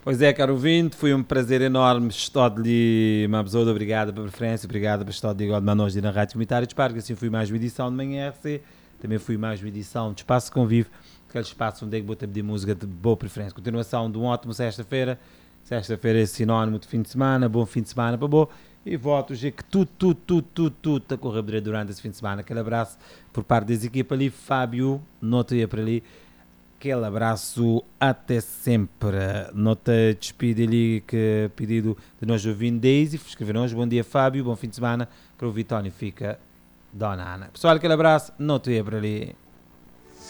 Pois é, caro ouvinte, foi um prazer enorme estar-lhe uma pessoa, obrigado pela preferência, obrigado por estar de igual de manos na Rádio Comunitária de Esparga, assim fui mais uma edição de Manhã RC, também fui mais uma edição de Espaço Convivo, aquele espaço onde é que vou pedir música de boa preferência, continuação de um ótimo sexta-feira é sinónimo de fim de semana, bom fim de semana para boa, e voto já que tudo a correr durante esse fim de semana, aquele abraço por parte das equipas ali, Fábio, nota aí para ali, aquele abraço até sempre. Nota despide ali que pedido de nós ouvindo Daisy. Escreveram-nos bom dia Fábio, bom fim de semana. Para o Vitório fica Dona Ana. Pessoal, aquele abraço, nota aí para ali.